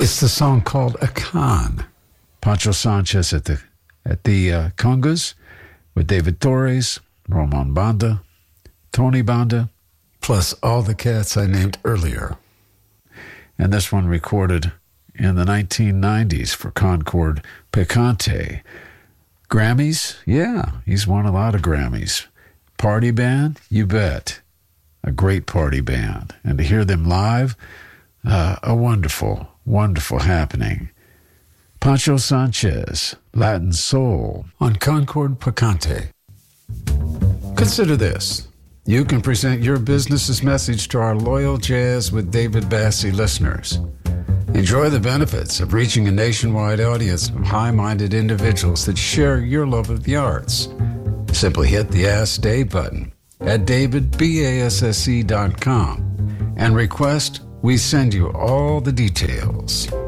It's the song called Akan. Pancho Sanchez at the congas with David Torres, Roman Banda, Tony Banda, plus all the cats I named earlier. And this one recorded in the 1990s for Concord Picante. Grammys? Yeah, he's won a lot of Grammys. Party band? You bet. A great party band. And to hear them live, a wonderful, wonderful happening. Pancho Sanchez, Latin Soul, on Concord Picante. Consider this. You can present your business's message to our loyal Jazz with David Bassie listeners. Enjoy the benefits of reaching a nationwide audience of high-minded individuals that share your love of the arts. Simply hit the Ask Dave button at davidbasse.com and request we send you all the details.